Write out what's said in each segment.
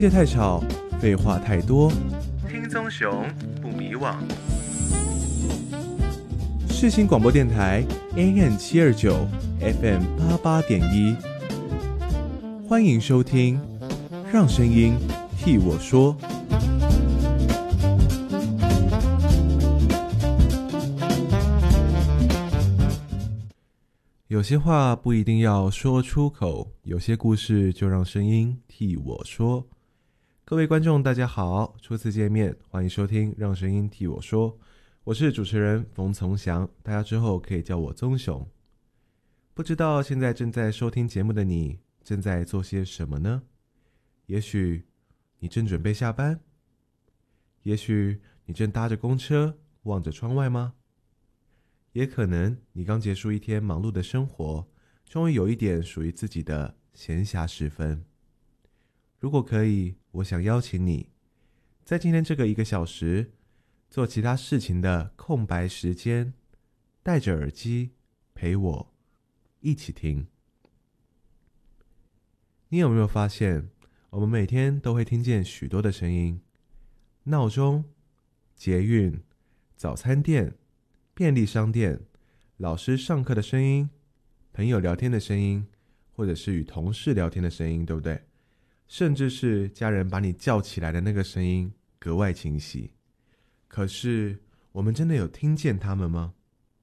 世界太吵，废话太多， 听棕熊不迷惘。 世新广播电台 AM729 FM88.1，欢迎收听，让声音替我说。有些话不一定要说出口，有些故事就让声音替我说。各位观众大家好，初次见面，欢迎收听让声音替我说，我是主持人冯从祥，大家之后可以叫我棕熊。不知道现在正在收听节目的你正在做些什么呢？也许你正准备下班，也许你正搭着公车望着窗外吗？也可能你刚结束一天忙碌的生活，终于有一点属于自己的闲暇时分。如果可以，我想邀请你在今天这个1个小时做其他事情的空白时间，戴着耳机陪我一起听。你有没有发现，我们每天都会听见许多的声音，闹钟、捷运、早餐店、便利商店、老师上课的声音、朋友聊天的声音，或者是与同事聊天的声音，对不对？甚至是家人把你叫起来的那个声音格外清晰。可是我们真的有听见它们吗？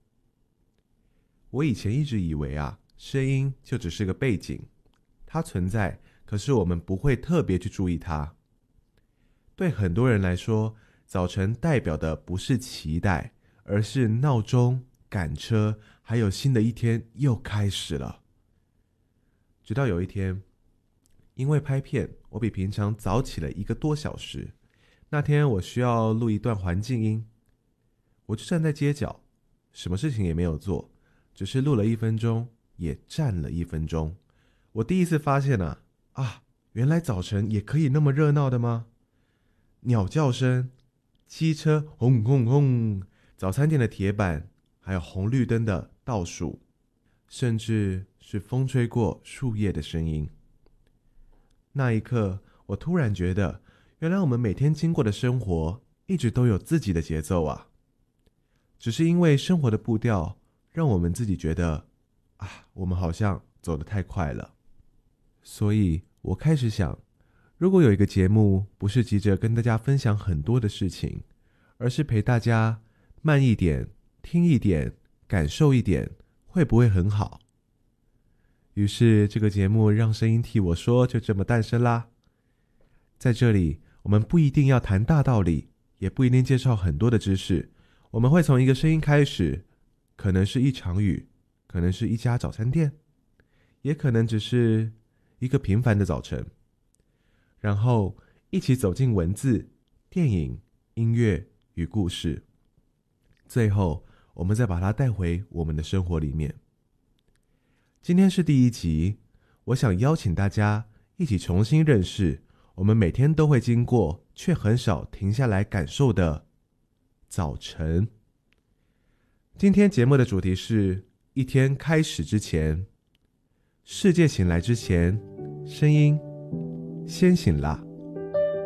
我以前一直以为声音就只是个背景，它存在，可是我们不会特别去注意它。对很多人来说，早晨代表的不是期待，而是闹钟、赶车，还有新的一天又开始了。直到有一天，因为拍片，我比平常早起了1个多小时。那天我需要录一段环境音，我就站在街角，什么事情也没有做，只是录了1分钟，也站了1分钟。我第一次发现原来早晨也可以那么热闹的吗？鸟叫声、机车轰轰轰，早餐店的铁板，还有红绿灯的倒数，甚至是风吹过树叶的声音。那一刻，我突然觉得，原来我们每天经过的生活一直都有自己的节奏啊。只是因为生活的步调，让我们自己觉得我们好像走得太快了。所以我开始想，如果有一个节目不是急着跟大家分享很多的事情，而是陪大家慢一点，听一点，感受一点，会不会很好？于是这个节目让声音替我说就这么诞生啦。在这里，我们不一定要谈大道理，也不一定介绍很多的知识，我们会从一个声音开始，可能是一场雨，可能是一家早餐店，也可能只是一个平凡的早晨，然后一起走进文字、电影、音乐与故事，最后我们再把它带回我们的生活里面。今天是第1集，我想邀请大家一起重新认识我们每天都会经过却很少停下来感受的早晨。今天节目的主题是一天开始之前，世界醒来之前，声音先醒啦。